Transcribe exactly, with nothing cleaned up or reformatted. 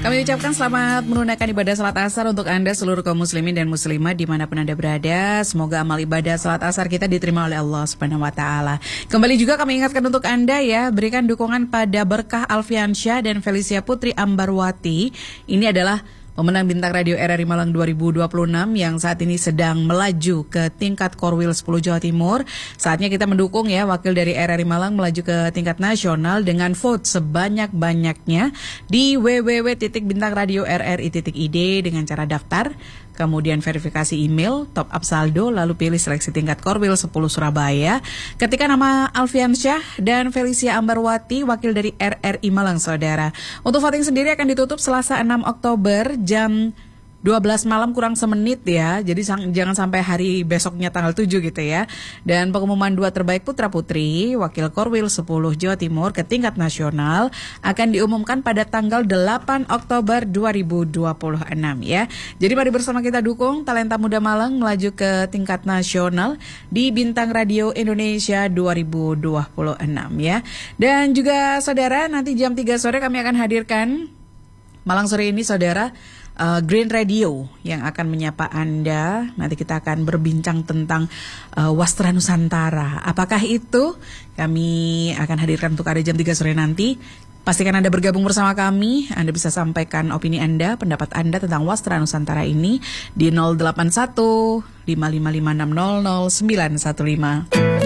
Kami ucapkan selamat menunaikan ibadah salat asar untuk Anda seluruh kaum muslimin dan muslimah dimanapun Anda berada. Semoga amal ibadah salat asar kita diterima oleh Allah Subhanahu Wa Taala. Kembali juga kami ingatkan untuk Anda ya, berikan dukungan pada Berkah Alfiansyah dan Felicia Putri Ambarwati. Ini adalah pemenang Bintang Radio R R I Malang dua ribu dua puluh enam yang saat ini sedang melaju ke tingkat Korwil sepuluh Jawa Timur. Saatnya kita mendukung ya wakil dari R R I Malang melaju ke tingkat nasional dengan vote sebanyak-banyaknya di w w w titik bintang radio r r i titik i d dengan cara daftar, kemudian verifikasi email, top up saldo, lalu pilih seleksi tingkat Korwil sepuluh Surabaya. Ketika nama Alfiansyah dan Felicia Ambarwati, wakil dari R R I Malang, saudara. Untuk voting sendiri akan ditutup Selasa enam Oktober jam dua belas malam kurang semenit ya. Jadi sang, jangan sampai hari besoknya tanggal tujuh gitu ya. Dan pengumuman dua terbaik putra-putri wakil Korwil sepuluh Jawa Timur ke tingkat nasional akan diumumkan pada tanggal delapan Oktober dua ribu dua puluh enam ya. Jadi mari bersama kita dukung talenta muda Malang melaju ke tingkat nasional di Bintang Radio Indonesia dua ribu dua puluh enam ya. Dan juga saudara, nanti jam tiga sore kami akan hadirkan Malang sore ini saudara, Uh, Green Radio yang akan menyapa Anda. Nanti kita akan berbincang tentang uh, Wastra Nusantara. Apakah itu? Kami akan hadirkan untuk Anda jam tiga sore nanti. Pastikan Anda bergabung bersama kami. Anda bisa sampaikan opini Anda, pendapat Anda tentang Wastra Nusantara ini di nol delapan satu lima lima lima enam nol nol sembilan satu lima.